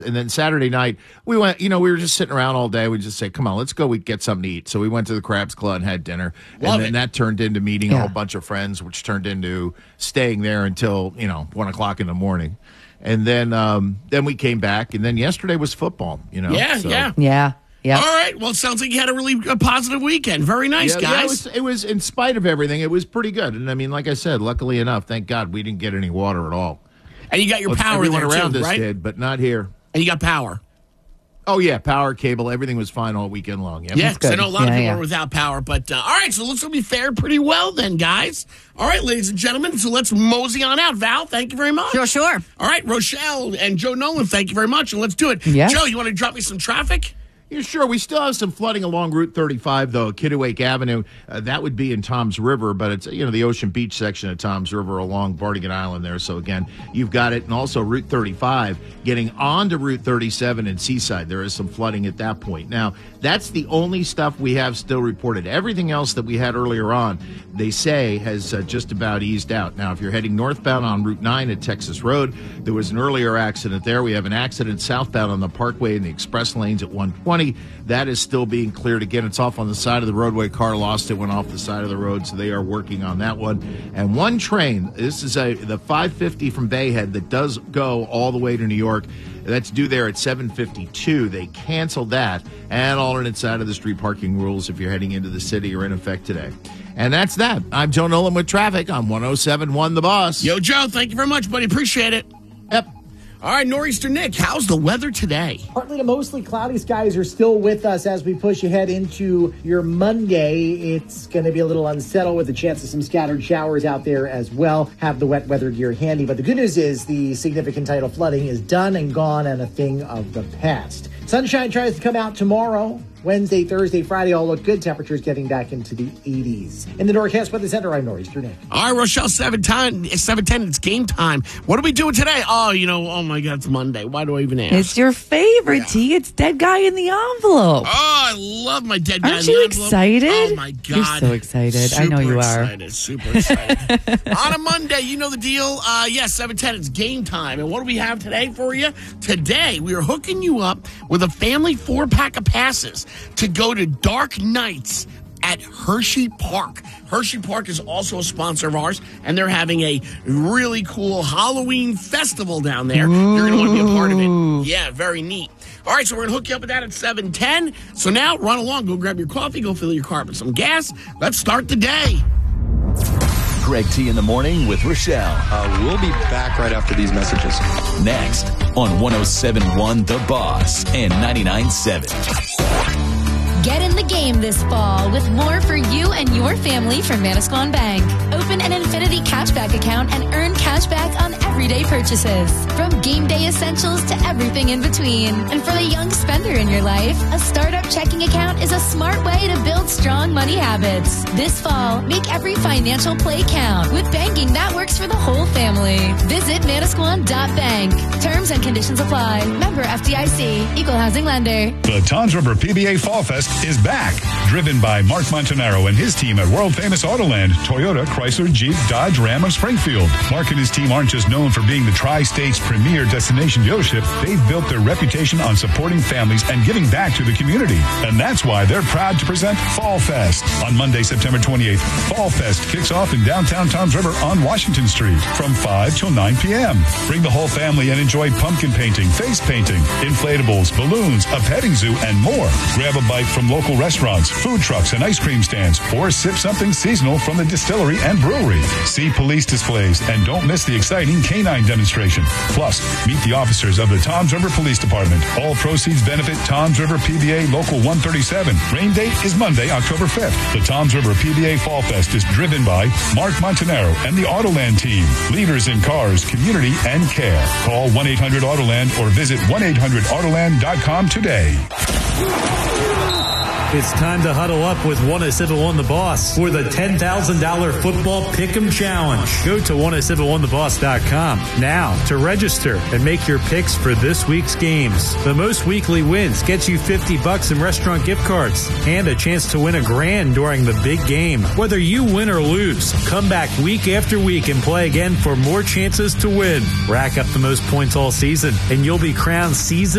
And then Saturday night, we went, we were just sitting around all day. We just say, come on, let's go. We get something to eat. So we went to the Crabs Club and had dinner. Then that turned into meeting a whole bunch of friends, which turned into staying there until, 1 o'clock in the morning. And then we came back. And then yesterday was football, Yeah. All right. Well, it sounds like you had a really positive weekend. Very nice, guys. Yeah, it was, in spite of everything, it was pretty good. And I mean, like I said, luckily enough, thank God we didn't get any water at all. And you got your power everyone there, around too, us right? did, but not here. And you got power. Oh, yeah, power, cable, everything was fine all weekend long. Yep. Yeah, because I know a lot of people are without power. But, all right, so it looks like we fared pretty well then, guys. All right, ladies and gentlemen, so let's mosey on out. Val, thank you very much. Sure. All right, Rochelle and Joe Nolan, thank you very much, and let's do it. Yeah. Joe, you want to drop me some traffic? Yeah, sure. We still have some flooding along Route 35, though. Kittiwake Avenue, that would be in Toms River, but it's, the Ocean Beach section of Toms River along Bardigan Island there. So, again, you've got it. And also Route 35, getting onto Route 37 in Seaside. There is some flooding at that point. Now, that's the only stuff we have still reported. Everything else that we had earlier on, they say, has just about eased out. Now, if you're heading northbound on Route 9 at Texas Road, there was an earlier accident there. We have an accident southbound on the Parkway in the express lanes at 120. That is still being cleared. Again, it's off on the side of the roadway. Car lost it, went off the side of the road, so they are working on that one. And one train, this is the 550 from Bayhead that does go all the way to New York. That's due there at 7:52. They canceled that. And alternate side of the street parking rules, if you're heading into the city, are in effect today. And that's that. I'm Joe Nolan with traffic on 107.1 The Boss. Yo, Joe, thank you very much, buddy. Appreciate it. Yep. All right, Nor'easter Nick, how's the weather today? Partly to mostly cloudy skies are still with us as we push ahead into your Monday. It's going to be a little unsettled with a chance of some scattered showers out there as well. Have the wet weather gear handy. But the good news is the significant tidal flooding is done and gone and a thing of the past. Sunshine tries to come out tomorrow. Wednesday, Thursday, Friday all look good. Temperatures getting back into the 80s. In the Norcast Weather Center, I'm Nor'easter Nick. All right, Rochelle, 7:10. It's game time. What are we doing today? Oh my God, it's Monday. Why do I even ask? It's your favorite, T. It's Dead Guy in the Envelope. Oh, I love my Dead Guy Aren't in the you Envelope. excited? Oh, my God. You're so excited. I know you are. Super excited. On a Monday, you know the deal. 7:10, it's game time. And what do we have today for you? Today, we are hooking you up with a family 4-pack of passes to go to Dark Nights at Hershey Park. Hershey Park is also a sponsor of ours, and they're having a really cool Halloween festival down there. Ooh. You're going to want to be a part of it. Yeah, very neat. All right, so we're going to hook you up with that at 7:10. So now, run along. Go grab your coffee. Go fill your car with some gas. Let's start the day. Greg T in the morning with Rochelle. We'll be back right after these messages. Next on 107.1 The Boss and 99.7. Get in the game this fall with more for you and your family from Manasquan Bank. Open an Infinity Cashback account and earn cashback on everyday purchases. From game day essentials to everything in between. And for the young spender in your life, a startup checking account is a smart way to build strong money habits. This fall, make every financial play count with banking that works for the whole family. Visit Manasquan.bank. Terms and conditions apply. Member FDIC. Equal housing lender. The Toms River PBA Fall Fest is back. Driven by Mark Montanaro and his team at world-famous Autoland, Toyota, Chrysler, Jeep, Dodge, Ram of Springfield. Mark and his team aren't just known for being the Tri-State's premier destination dealership. They've built their reputation on supporting families and giving back to the community. And that's why they're proud to present Fall Fest. On Monday, September 28th, Fall Fest kicks off in downtown Toms River on Washington Street from 5 till 9 p.m. Bring the whole family and enjoy pumpkin painting, face painting, inflatables, balloons, a petting zoo, and more. Grab a bite from local restaurants, food trucks, and ice cream stands, or sip something seasonal from the distillery and brewery. See police displays and don't miss the exciting canine demonstration. Plus, meet the officers of the Toms River Police Department. All proceeds benefit Toms River PBA Local 137. Rain date is Monday, October 5th. The Toms River PBA Fall Fest is driven by Mark Montanaro and the Autoland team. Leaders in cars, community, and care. Call 1-800-AUTOLAND or visit 1-800-AUTOLAND.com today. It's time to huddle up with 107.1 The Boss for the $10,000 football pick'em challenge. Go to 107.1theboss.com now to register and make your picks for this week's games. The most weekly wins gets you $50 in restaurant gift cards and a chance to win $1,000 during the big game. Whether you win or lose, come back week after week and play again for more chances to win. Rack up the most points all season and you'll be crowned season